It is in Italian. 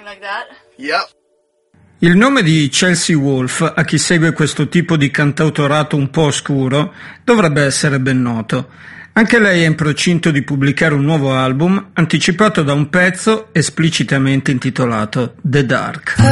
like that? Yep. Il nome di Chelsea Wolfe, a chi segue questo tipo di cantautorato un po' oscuro, dovrebbe essere ben noto. Anche lei è in procinto di pubblicare un nuovo album, anticipato da un pezzo esplicitamente intitolato The Dark.